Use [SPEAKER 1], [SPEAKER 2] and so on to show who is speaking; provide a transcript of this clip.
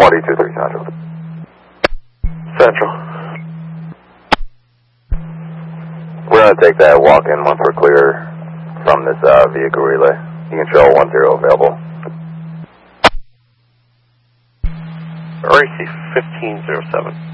[SPEAKER 1] 1D23 Central.
[SPEAKER 2] Central.
[SPEAKER 1] We're going to take that walk-in once we're clear from this vehicle relay. You can show 10 available.
[SPEAKER 2] RAC 1507.